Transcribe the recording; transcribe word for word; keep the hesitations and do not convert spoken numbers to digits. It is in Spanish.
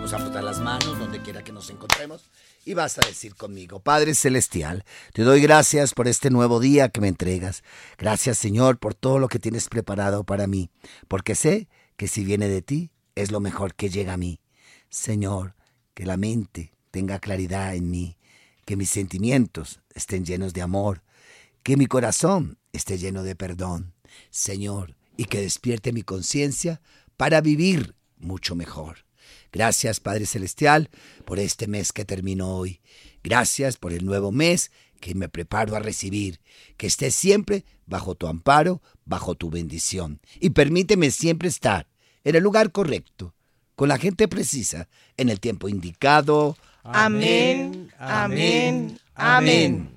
Vamos a frotar las manos donde quiera que nos encontremos y vas a decir conmigo: Padre Celestial, te doy gracias por este nuevo día que me entregas. Gracias, Señor, por todo lo que tienes preparado para mí, porque sé que si viene de ti es lo mejor que llega a mí. Señor, que la mente tenga claridad en mí, que mis sentimientos estén llenos de amor, que mi corazón esté lleno de perdón, Señor, y que despierte mi conciencia para vivir mucho mejor. Gracias, Padre Celestial, por este mes que terminó hoy. Gracias por el nuevo mes que me preparo a recibir. Que esté siempre bajo tu amparo, bajo tu bendición. Y permíteme siempre estar en el lugar correcto, con la gente precisa, en el tiempo indicado. Amén, amén, amén.